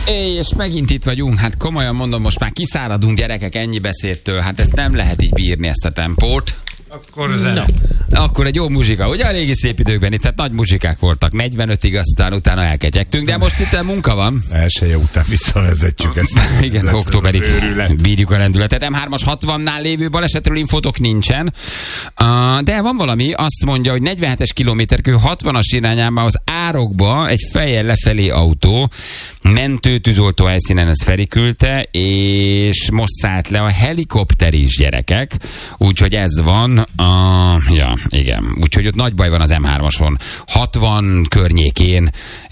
És megint itt vagyunk, hát komolyan mondom, most már kiszáradunk gyerekek ennyi beszédtől, hát ezt nem lehet így bírni, ezt a tempót. Akkor zene. Akkor egy jó muzsika, ugye a régi szép időkben itt, tehát nagy muzsikák voltak, 45-ig, aztán utána elketyegtünk, de most itt munka van. Elsője után visszavezetjük ezt. Igen, októberig bírjuk a lendületet. M3-as 60-nál lévő balesetről infótok nincsen, de van valami, azt mondja, hogy 47-es kilométerkő 60-as irányába az árokba egy fejjel lefelé autó, mentőtűzoltó helyszínen ez feliküldte, és most szállt le a helikopter is, gyerekek, úgyhogy ez van. Ja, igen. Úgyhogy ott nagy baj van az M3-ason. 60 környékén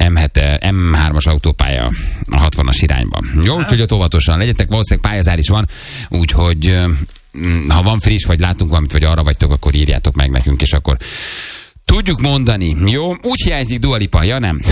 M3-as autópálya a 60-as irányban. Jó, úgyhogy ott óvatosan legyetek, valószínűleg pályázár is van, úgyhogy ha van friss, vagy látunk valamit, vagy arra vagytok, akkor írjátok meg nekünk, és akkor tudjuk mondani. Jó? Úgy hiányzik Dua Lipa, ja nem?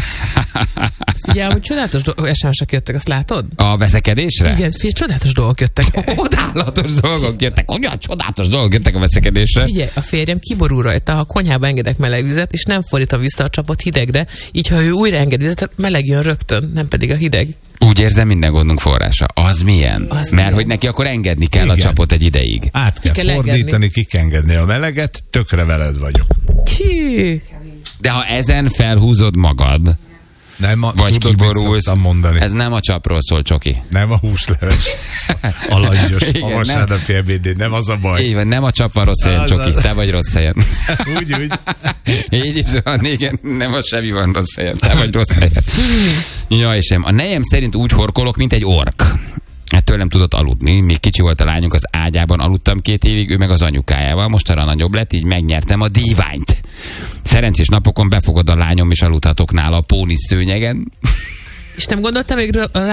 Figyelj, hogy csodálatos SMS-ek jöttek, azt látod? A veszekedésre? Igen, csodálatos dolgok jöttek. Csodálatos dolgok jöttek. Olyan csodálatos dolgok jöttek a veszekedésre. Figyelj, a férjem kiborul rajta, ha konyhába engedek meleg vizet, és nem fordítom vissza a csapot hidegre, így ha ő újra enged vizet, meleg jön rögtön, nem pedig a hideg. Úgy érzem, minden gondunk forrása. Az milyen? Az mert hogy neki akkor engedni kell. Igen. A csapot egy ideig. Át kell fordítani, engedni. Ki kell engedni a meleget, tökre veled vagyok. Tű. De ha ezen felhúzod magad, nem vagy tudod, kiborulsz, mondani. Ez nem a csapról szól, Csoki. Nem a húsleves, a langyos, a vasárnapi ebédén, nem az a baj. Így van, nem a csap van rossz helyen, Csoki, te vagy rossz helyen. Úgy. Így is van, igen, nem a semmi van rossz helyen, te vagy rossz helyen. Ja, és a nejem szerint úgy horkolok, mint egy ork. Ettől nem tudott aludni. Még kicsi volt a lányunk, az ágyában aludtam 2 évig, ő meg az anyukájával. Mostanra nagyobb lett, így megnyertem a díványt. Szerencsés napokon befogad a lányom, és aludhatok nála a póniszőnyegen. És nem gondoltam még